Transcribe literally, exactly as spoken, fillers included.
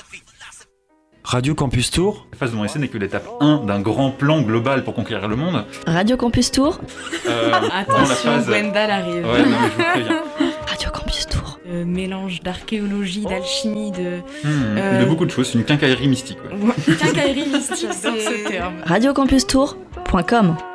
Radio Campus Tour. La phase de mon essai n'est que l'étape un d'un grand plan global pour conquérir le monde. Radio Campus Tour. Euh, Attention, phase... Gwendal arrive. Ouais, non, mais je vous préviens. Radio Campus Tour. Euh, mélange d'archéologie, d'alchimie, de... Mmh, Euh, de beaucoup de choses, c'est une quincaillerie mystique. Ouais. Quincaillerie mystique, c'est Radio Campus Tour point com.